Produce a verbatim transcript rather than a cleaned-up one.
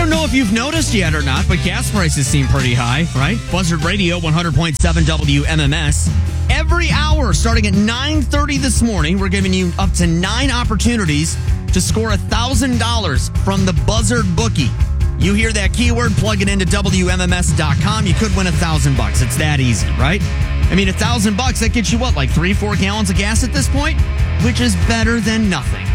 don't know if you've noticed yet or not, but gas prices seem pretty high, right? Buzzard Radio, one hundred point seven W M M S. Every hour, starting at nine thirty this morning, we're giving you up to nine opportunities to score one thousand dollars from the Buzzard Bookie. You hear that keyword, plug it into W M M S dot com. You could win a thousand bucks. It's that easy, right? I mean, a thousand bucks, that gets you what, like three, four gallons of gas at this point? Which is better than nothing.